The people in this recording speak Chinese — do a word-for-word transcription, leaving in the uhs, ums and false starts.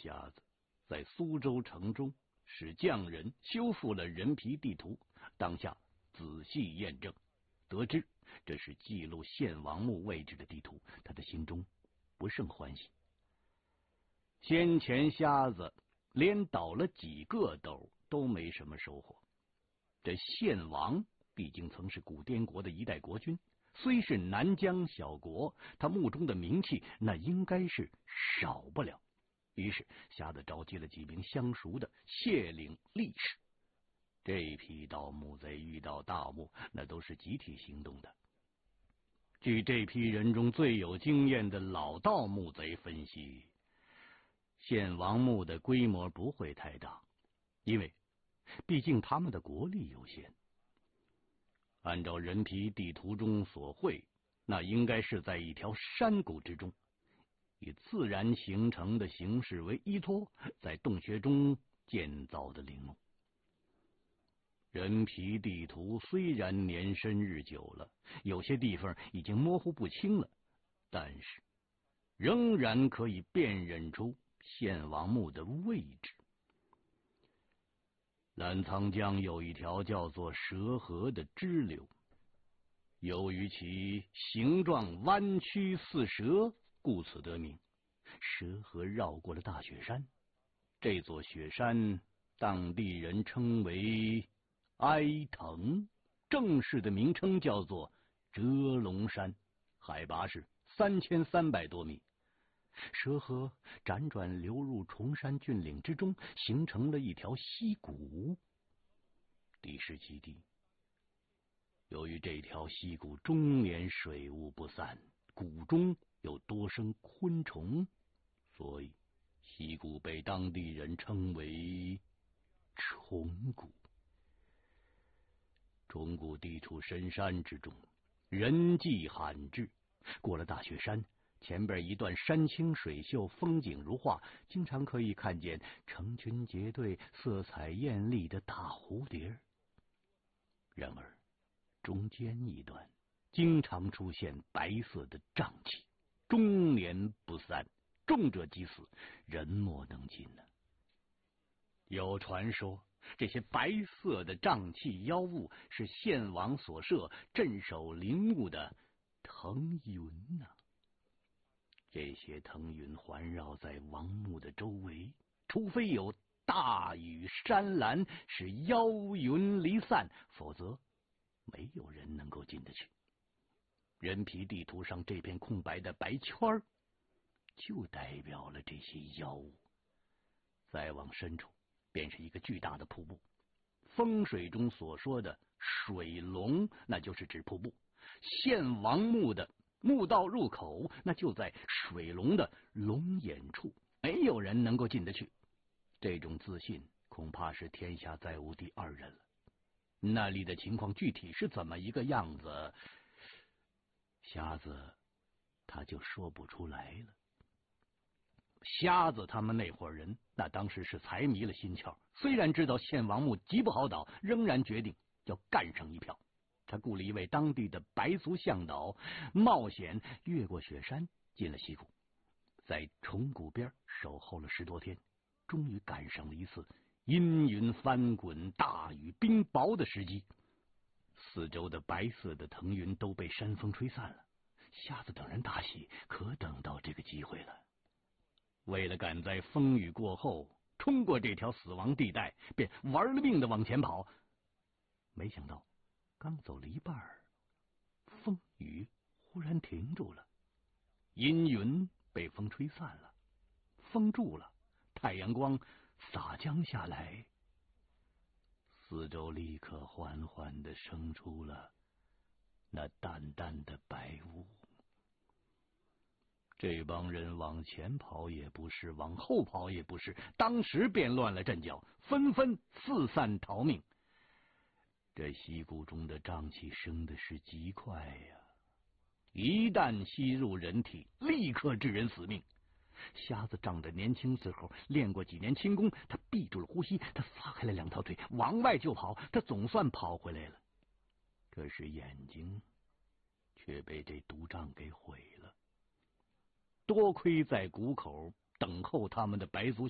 瞎子在苏州城中使匠人修复了人皮地图，当下仔细验证，得知这是记录献王墓位置的地图，他的心中不胜欢喜。先前瞎子连倒了几个斗都没什么收获，这献王毕竟曾是古滇国的一代国君，虽是南疆小国，他墓中的名气那应该是少不了。于是瞎子召集了几名相熟的谢岭力士，这批盗墓贼遇到大墓那都是集体行动的。据这批人中最有经验的老盗墓贼分析，献王墓的规模不会太大，因为毕竟他们的国力有限。按照人皮地图中所绘，那应该是在一条山谷之中，以自然形成的形式为依托，在洞穴中建造的陵墓。人皮地图虽然年深日久了，有些地方已经模糊不清了，但是仍然可以辨认出献王墓的位置。澜沧江有一条叫做蛇河的支流，由于其形状弯曲似蛇，故此得名。蛇河绕过了大雪山，这座雪山当地人称为哀藤，正式的名称叫做折龙山，海拔是三千三百多米。蛇河辗转流入崇山峻岭之中，形成了一条溪谷。地势极低，由于这条溪谷终年水雾不散，谷中有多生昆虫，所以溪谷被当地人称为虫谷。虫谷地处深山之中，人迹罕至。过了大雪山，前边一段山清水秀，风景如画，经常可以看见成群结队、色彩艳丽的大蝴蝶。然而中间一段经常出现白色的瘴气，终年不散，重者即死，人莫能进呢。有传说这些白色的瘴气妖物是献王所设镇守陵墓的腾云呐、啊。这些腾云环绕在王墓的周围，除非有大雨山岚使妖云离散，否则没有人能够进得去。人皮地图上这片空白的白圈儿，就代表了这些妖物。再往深处，便是一个巨大的瀑布。风水中所说的水龙，那就是指瀑布。献王墓的墓道入口，那就在水龙的龙眼处，没有人能够进得去。这种自信恐怕是天下再无第二人了。那里的情况具体是怎么一个样子，瞎子他就说不出来了。瞎子他们那伙人，那当时是财迷了心窍，虽然知道献王墓极不好倒，仍然决定要干上一票。他雇了一位当地的白族向导，冒险越过雪山，进了溪谷，在虫谷边守候了十多天，终于赶上了一次阴云翻滚、大雨冰雹的时机。四周的白色的腾云都被山风吹散了，瞎子等人大喜，可等到这个机会了。为了赶在风雨过后冲过这条死亡地带，便玩了命的往前跑。没想到刚走了一半，风雨忽然停住了，阴云被风吹散了，风住了，太阳光洒将下来，四周立刻缓缓地生出了那淡淡的白雾。这帮人往前跑也不是，往后跑也不是，当时便乱了阵脚，纷纷四散逃命。这溪谷中的瘴气生的是极快呀、啊，一旦吸入人体，立刻致人死命。瞎子长得年轻时候练过几年轻功，他闭住了呼吸，他撒开了两条腿往外就跑，他总算跑回来了。可是眼睛却被这毒瘴给毁了。多亏在谷口等候他们的白族